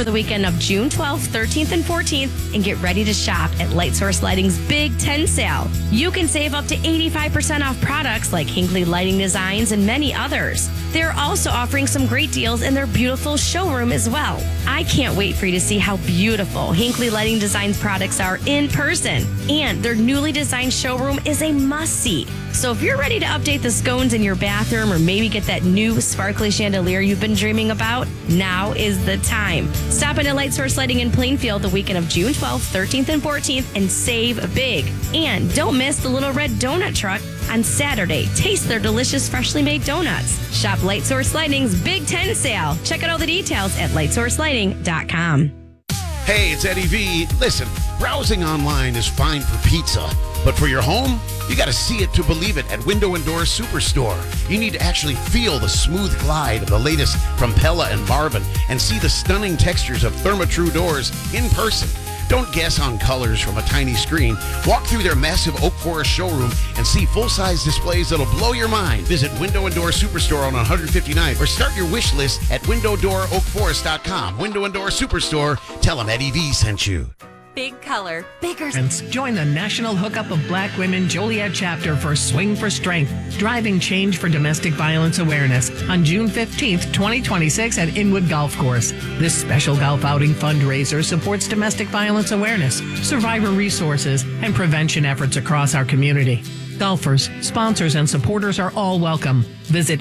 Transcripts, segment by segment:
for the weekend of June 12th, 13th, and 14th and get ready to shop at Light Source Lighting's Big 10 sale. You can save up to 85% off products like Hinckley Lighting Designs and many others. They're also offering some great deals in their beautiful showroom as well. I can't wait for you to see how beautiful Hinckley Lighting Designs products are in person. And their newly designed showroom is a must-see. So if you're ready to update the scones in your bathroom or maybe get that new sparkly chandelier you've been dreaming about, now is the time. Stop in at Light Source Lighting in Plainfield the weekend of June 12th, 13th, and 14th and save big. And don't miss the Little Red Donut Truck on Saturday. Taste their delicious freshly made donuts. Shop Light Source Lighting's Big 10 sale. Check out all the details at lightsourcelighting.com. Hey, it's Eddie V. Listen, browsing online is fine for pizza, but for your home, you got to see it to believe it at Window & Door Superstore. You need to actually feel the smooth glide of the latest from Pella and Marvin and see the stunning textures of Therma-Tru doors in person. Don't guess on colors from a tiny screen. Walk through their massive Oak Forest showroom and see full-size displays that'll blow your mind. Visit Window & Door Superstore on 159th or start your wish list at windowdooroakforest.com. Window & Door Superstore. Tell them Eddie V sent you. Big color, bigger. And join the National Hookup of Black Women Joliet chapter for Swing for Strength, driving change for domestic violence awareness on June 15th, 2026 at Inwood Golf Course. This special golf outing fundraiser supports domestic violence awareness, survivor resources, and prevention efforts across our community. Golfers, sponsors, and supporters are all welcome. Visit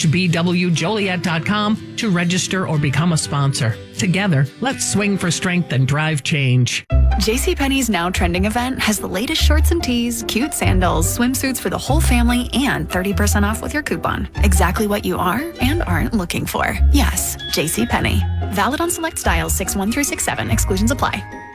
nhbwjoliet.com to register or become a sponsor. Together, let's swing for strength and drive change. JCPenney's Now Trending event has the latest shorts and tees, cute sandals, swimsuits for the whole family, and 30% off with your coupon. Exactly what you are and aren't looking for. Yes, JCPenney. Valid on select styles 6-1 through 6-7. Exclusions apply.